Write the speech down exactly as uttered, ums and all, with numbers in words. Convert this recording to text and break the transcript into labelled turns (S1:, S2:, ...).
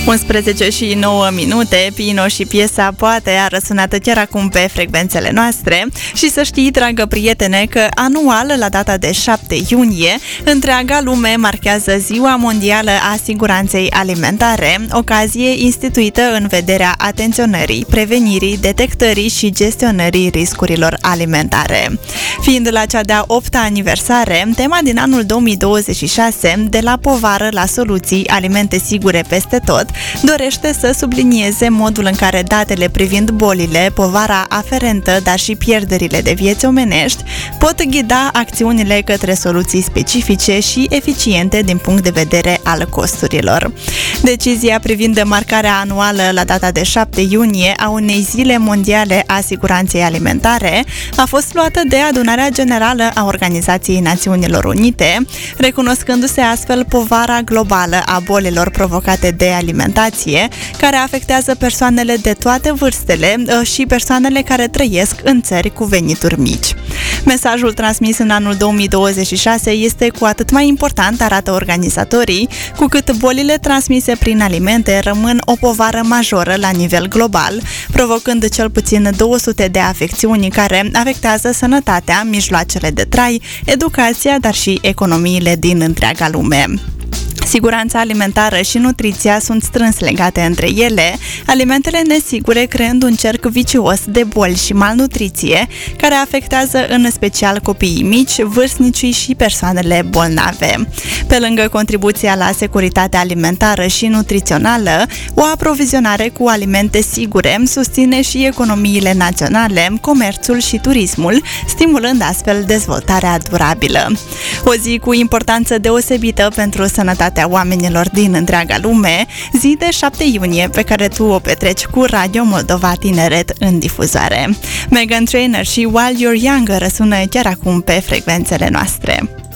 S1: unsprezece și nouă minute, Pino și piesa Poate a răsunat chiar acum pe frecvențele noastre și să știi, dragă prietene, că anual, la data de șapte iunie, întreaga lume marchează Ziua Mondială a Siguranței Alimentare, ocazie instituită în vederea atenționării, prevenirii, detectării și gestionării riscurilor alimentare. Fiind la cea de-a opta aniversare, tema din anul două mii douăzeci și șase, de la povară la soluții, alimente sigure peste tot, dorește să sublinieze modul în care datele privind bolile, povara aferentă, dar și pierderile de vieți omenești pot ghida acțiunile către soluții specifice și eficiente din punct de vedere al costurilor. Decizia privind marcarea anuală la data de șapte iunie a unei zile mondiale a siguranței alimentare a fost luată de Adunarea Generală a Organizației Națiunilor Unite, recunoscându-se astfel povara globală a bolilor provocate de alimentație, care afectează persoanele de toate vârstele și persoanele care trăiesc în țări cu venituri mici. Mesajul transmis în anul două mii douăzeci și șase este cu atât mai important, arată organizatorii, cu cât bolile transmise prin alimente rămân o povară majoră la nivel global, provocând cel puțin două sute de afecțiuni care afectează sănătatea, mijloacele de trai, educația, dar și economiile din întreaga lume. Siguranța alimentară și nutriția sunt strâns legate între ele, alimentele nesigure creând un cerc vicios de boli și malnutriție, care afectează în special copiii mici, vârstnicii și persoanele bolnave. Pe lângă contribuția la securitatea alimentară și nutrițională, o aprovizionare cu alimente sigure susține și economiile naționale, comerțul și turismul, stimulând astfel dezvoltarea durabilă. O zi cu importanță deosebită pentru sănătatea oamenilor din întreaga lume, zi de șapte iunie pe care tu o petreci cu Radio Moldova Tineret în difuzoare. Meghan Trainor și While You're Young răsună chiar acum pe frecvențele noastre.